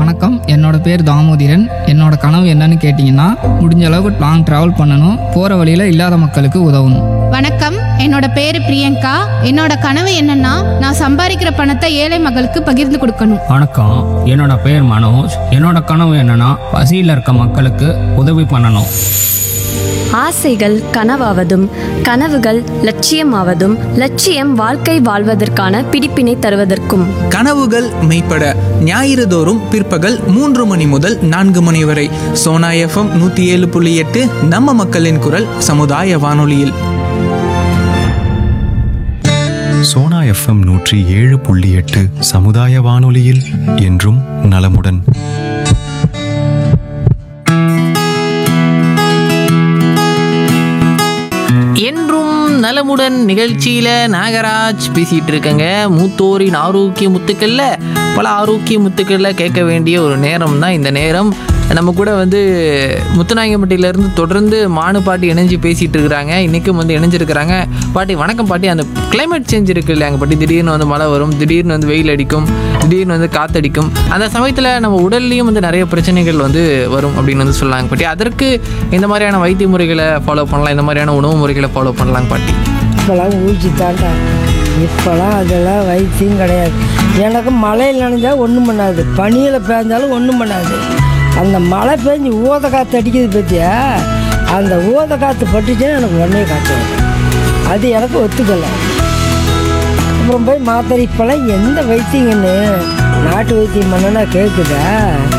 வணக்கம், என்னோட பேர் தாமோதிரன். என்னோட கனவு என்னன்னு கேட்டிங்கன்னா, முடிஞ்ச அளவுக்கு லாங் ட்ராவல் பண்ணணும், போகிற வழியில் இல்லாத மக்களுக்கு உதவணும். வணக்கம், என்னோட பேரு பிரியங்கா. என்னோட கனவு என்னன்னா, நான் சம்பாதிக்கிற பணத்தை ஏழை மக்களுக்கு பகிர்ந்து கொடுக்கணும். வணக்கம், என்னோட பேர் மனோஜ். என்னோட கனவு என்னன்னா, பசியில் இருக்க மக்களுக்கு உதவி பண்ணணும். ஆசைகள் கனவாவதும் கனவுகள் லட்சியமாவதும் லட்சியம் வாழ்க்கை வாழ்வதற்கான பிடிப்பினை தருவதற்கும். கனவுகள் மெய்ப்பட ஞாயிறு தோறும் பிற்பகல் 3 மணி முதல் 4 மணி வரை சோனா எஃப்எம் 107.8 நம்ம மக்களின் குரல் சமுதாய வானொலியில். சோனா எஃப்எம் 107.8 சமுதாய வானொலியில் என்றும் நலமுடன். என்றும் நலமுடன் நிகழ்ச்சியில் நாகராஜ் பேசிகிட்டு இருக்கேங்க. மூத்தோரின் ஆரோக்கிய முத்துக்கள்ல பல ஆரோக்கிய முத்துக்கள்ல கேட்க வேண்டிய ஒரு நேரம் தான் இந்த நேரம். நம்ம கூட முத்துநாயகம்பட்டியிலேருந்து தொடர்ந்து மானு பாட்டி இணைஞ்சு பேசிகிட்டு இருக்கிறாங்க. இன்றைக்கும் இணைஞ்சிருக்கிறாங்க. பாட்டி வணக்கம் பாட்டி. அந்த கிளைமேட் சேஞ்ச் இருக்குது இல்லையாங்க பாட்டி, திடீர்னு மழை வரும், திடீர்னு வெயில் அடிக்கும், திடீர்னு காற்றடிக்கும். அந்த சமயத்தில் நம்ம உடல்லையும் நிறைய பிரச்சனைகள் வரும் அப்படின்னு சொல்லாங்க பாட்டி. அதற்கு இந்த மாதிரியான வைத்திய முறைகளை ஃபாலோ பண்ணலாம், இந்த மாதிரியான உணவு முறைகளை ஃபாலோ பண்ணலாம் பாட்டி. இப்போலாம் ஊசி தாண்டா, இப்போலாம் அதெல்லாம் வைத்தியம் கிடையாது. எனக்கு மழையில் நனைஞ்சால் ஒன்றும் பண்ணாது, பனியில் பேஞ்சாலும் ஒன்றும் பண்ணாது. அந்த மழை பெஞ்சு ஊத காற்று அடிக்குது பற்றியா, அந்த ஊத காற்று பட்டுச்சுன்னா எனக்கு உடனே காற்று வரும். அது எனக்கு ஒத்துக்கலை. அப்புறம் போய் மாத்திரை. இப்போலாம் எந்த வைத்தியங்கன்னு நாட்டு வைத்தியம் பண்ணனா கேட்குதா?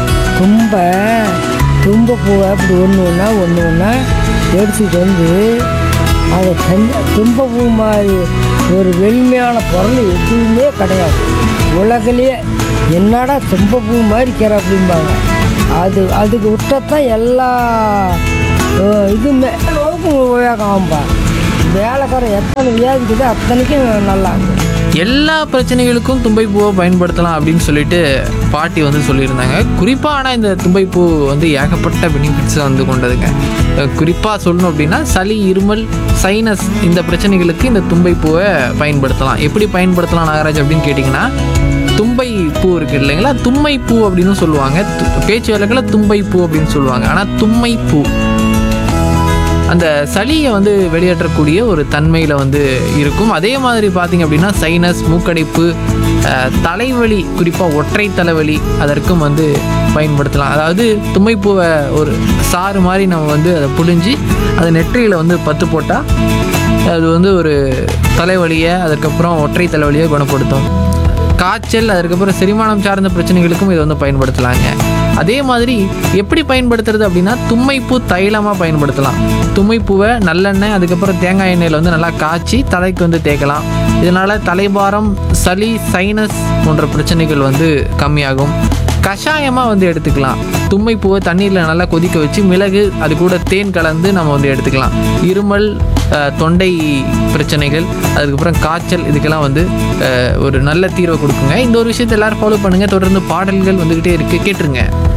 தும்பப்பூவை அப்படி ஒன்று ஒன்றா எடுத்துக்கிட்டு அதை தும்பப்பூ மாதிரி ஒரு வெண்மையான பொருள் எதுவுமே கிடையாது உலகிலேயே. என்னடா தும்பப்பூ மாதிரி கிற அப்படிம்பாங்க. அதுக்கு விட்டத்தான் எல்லா இதுவுமே உபயோகம் ஆகும்பா. வேலைக்காரன் எத்தனை வியாதிக்குதோ அத்தனைக்கும் நல்லா இருக்கும். எல்லா பிரச்சனைகளுக்கும் தும்பைப்பூவை பயன்படுத்தலாம் அப்படின்னு சொல்லிட்டு பாட்டி சொல்லியிருந்தாங்க. குறிப்பாக ஆனால் இந்த தும்பைப்பூ ஏகப்பட்ட பெனிஃபிட்ஸை கொண்டதுங்க. குறிப்பாக சொல்லணும் அப்படின்னா, சளி, இருமல், சைனஸ் இந்த பிரச்சனைகளுக்கு இந்த தும்பைப்பூவை பயன்படுத்தலாம். எப்படி பயன்படுத்தலாம் நாகராஜ் அப்படின்னு கேட்டிங்கன்னா, தும்பை பூ இருக்குது இல்லைங்களா, தும்மை பூ அப்படின்னு சொல்லுவாங்க. பேச்சு வழக்கில் தும்பை பூ அப்படின்னு சொல்லுவாங்க. ஆனால் தும்மை பூ அந்த சளியை வெளியேற்றக்கூடிய ஒரு தன்மையில் இருக்கும். அதே மாதிரி பார்த்திங்க அப்படின்னா, சைனஸ், மூக்கடைப்பு, தலைவலி, குறிப்பாக ஒற்றை தலைவலி, அதற்கும் பயன்படுத்தலாம். அதாவது தும்மைப்பூவை ஒரு சாறு மாதிரி நம்ம அதை புழிஞ்சு அதை நெற்றியில் பத்து போட்டால் அது ஒரு தலைவலியை, அதுக்கப்புறம் ஒற்றை தலைவலியை குணப்படுத்தும். காய்ச்சல், அதுக்கப்புறம் செரிமானம் சார்ந்த பிரச்சனைகளுக்கும் இது பயன்படுத்தலாங்க. அதே மாதிரி எப்படி பயன்படுத்துறது அப்படின்னா, தும்மைப்பூ தைலமாக பயன்படுத்தலாம். தும்மைப்பூவை நல்லெண்ணெய், அதுக்கப்புறம் தேங்காய் எண்ணெயில் நல்லா காய்ச்சி தலைக்கு தேய்க்கலாம். இதனால் தலைபாரம், சளி, சைனஸ் போன்ற பிரச்சனைகள் கம்மியாகும். கஷாயமாக எடுத்துக்கலாம். தும்மைப்பூவை தண்ணீரில் நல்லா கொதிக்க வச்சு மிளகு அது கூட தேன் கலந்து நம்ம எடுத்துக்கலாம். இருமல், தொண்டை பிரச்சனைகள், அதுக்கப்புறம் காய்ச்சல், இதுக்கெல்லாம் ஒரு நல்ல தீர்வை கொடுக்குங்க. இந்த ஒரு விஷயத்தை எல்லோரும் ஃபாலோ பண்ணுங்கள். தொடர்ந்து பாடல்கள் வந்துக்கிட்டே இருக்குது, கேட்டுருங்க.